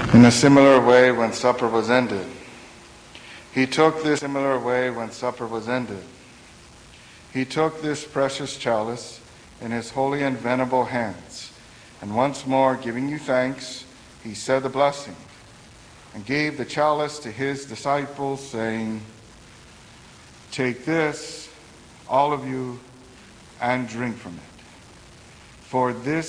In a similar way, when supper was ended, he took this precious chalice in his holy and venerable hands, and once more giving you thanks, he said the blessing, and gave the chalice to his disciples, saying, "Take this, all of you, and drink from it. For this